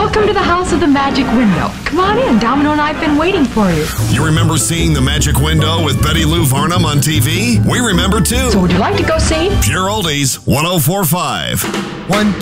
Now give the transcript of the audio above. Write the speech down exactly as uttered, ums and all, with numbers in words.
Welcome to the House of the Magic Window. Come on in. Domino and I have been waiting for you. You remember seeing The Magic Window with Betty Lou Varnum on T V? We remember too. So would you like to go see? Pure Oldies, one oh four point five. One,